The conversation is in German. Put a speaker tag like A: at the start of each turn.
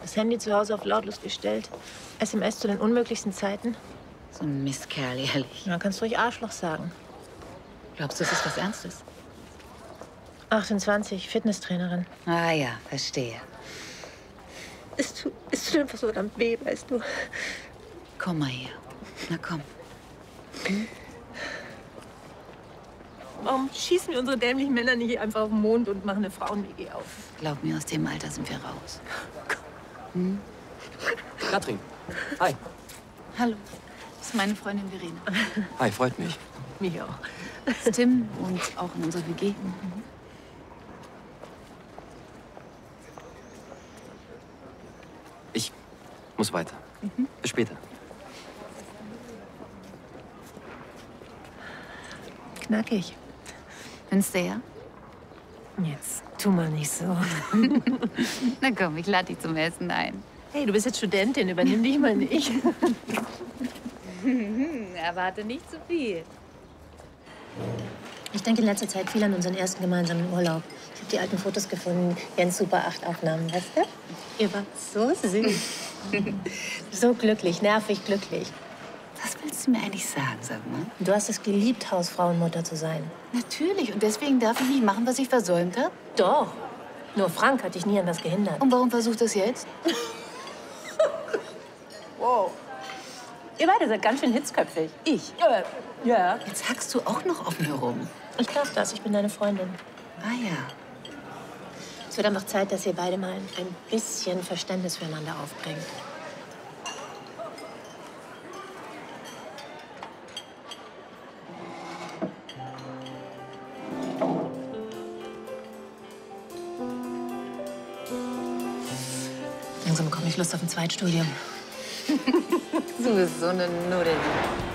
A: Das Handy zu Hause auf lautlos gestellt. SMS zu den unmöglichsten Zeiten.
B: So ein Mistkerl, ehrlich.
A: Ja, kannst du ruhig Arschloch sagen.
B: Glaubst du, es ist was Ernstes?
A: 28, Fitnesstrainerin.
B: Ah ja, verstehe.
A: Es tut einfach so verdammt weh, weißt du.
B: Komm mal her. Na komm. Hm?
A: Warum schießen wir unsere dämlichen Männer nicht einfach auf den Mond und machen eine Frauen-WG auf?
B: Glaub mir, aus dem Alter sind wir raus. Hm?
C: Katrin, hi.
B: Hallo. Das ist meine Freundin Verena.
C: Hi, freut mich.
A: Mich auch.
B: Das ist Tim und auch in unserer WG.
C: Ich muss weiter. Bis später.
A: Knackig.
B: Findest du ja?
A: Jetzt tu mal nicht so.
B: Na komm, ich lade dich zum Essen ein.
A: Hey, du bist jetzt Studentin, übernimm dich mal nicht.
B: Erwarte nicht zu viel.
D: Ich denke in letzter Zeit viel an unseren ersten gemeinsamen Urlaub. Ich habe die alten Fotos gefunden. Jens Super 8 Aufnahmen, weißt du? Ihr wart so süß. So glücklich, nervig glücklich.
B: Was willst du mir eigentlich sagen, sag mal?
D: Du hast es geliebt, Hausfrau und Mutter zu sein.
B: Natürlich. Und deswegen darf ich nicht machen, was ich versäumt habe?
D: Doch. Nur Frank hat dich nie an das gehindert.
B: Und warum versucht das jetzt?
A: Wow. Ihr beide seid ganz schön hitzköpfig.
B: Ich?
A: Ja.
B: Jetzt hackst du auch noch auf mir rum.
D: Ich darf das, ich bin deine Freundin.
B: Ah ja.
D: Es wird einfach Zeit, dass ihr beide mal ein bisschen Verständnis füreinander aufbringt. Langsam bekomme ich Lust auf ein Zweitstudium.
B: Du bist so eine Nuddel.